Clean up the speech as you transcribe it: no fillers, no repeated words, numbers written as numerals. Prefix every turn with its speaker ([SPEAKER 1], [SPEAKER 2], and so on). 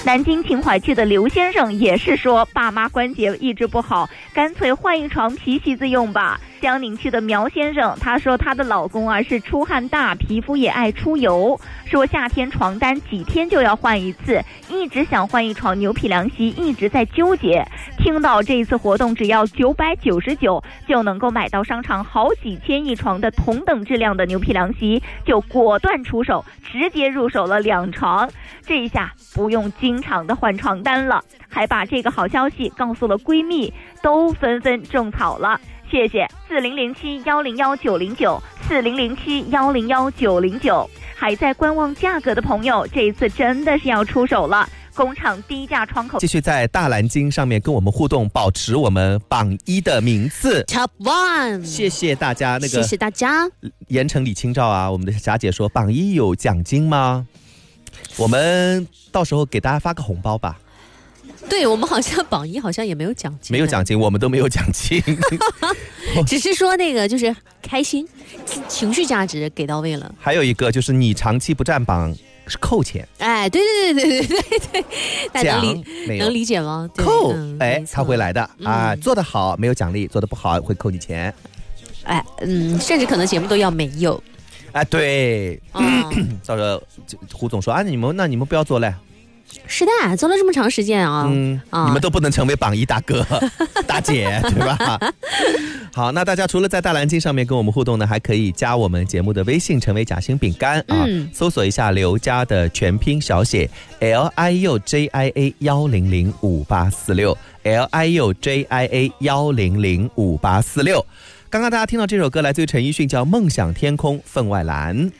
[SPEAKER 1] 南京秦淮区的刘先生也是说，爸妈关节一直不好，干脆换一床皮席子用吧。江宁区的苗先生，他说他的老公是出汗大，皮肤也爱出油，说夏天床单几天就要换一次，一直想换一床牛皮凉席，一直在纠结。听到这一次活动只要999就能够买到商场好几千一床的同等质量的牛皮凉席，就果断出手，直接入手了2床，这一下不用经常的换床单了，还把这个好消息告诉了闺蜜，都纷纷种草了。谢谢4007101909，4007101909，还在观望价格的朋友，这一次真的是要出手了，工厂低价窗口。
[SPEAKER 2] 继续在大蓝鲸上面跟我们互动，保持我们榜1的名次
[SPEAKER 3] Top 1。
[SPEAKER 2] 谢谢大家，
[SPEAKER 3] 谢谢大家。
[SPEAKER 2] 盐城李清照啊，我们的霞姐说榜1有奖金吗？我们到时候给大家发个红包吧。
[SPEAKER 3] 对，我们好像榜1好像也没有奖金，
[SPEAKER 2] 没有奖金，我们都没有奖金
[SPEAKER 3] 只是说那个就是开心，情绪价值给到位了。
[SPEAKER 2] 还有一个就是你长期不占榜是扣钱。
[SPEAKER 3] 哎，对，大家能理解吗？
[SPEAKER 2] 扣，他会来的啊，做得好没有奖励，做得不好会扣你钱。
[SPEAKER 3] 哎，甚至可能节目都要没有。
[SPEAKER 2] 哎，对，到时候胡总说啊，你们不要做嘞。
[SPEAKER 3] 是的，做了这么长时间啊，
[SPEAKER 2] 你们都不能成为榜1大哥大姐，对吧？好，那大家除了在大蓝鲸上面跟我们互动呢，还可以加我们节目的微信，成为夹心饼干啊，搜索一下刘家的全拼小写 LIUJIA10058461005846。刚刚大家听到这首歌来自于陈奕迅，叫《梦想天空分外蓝》。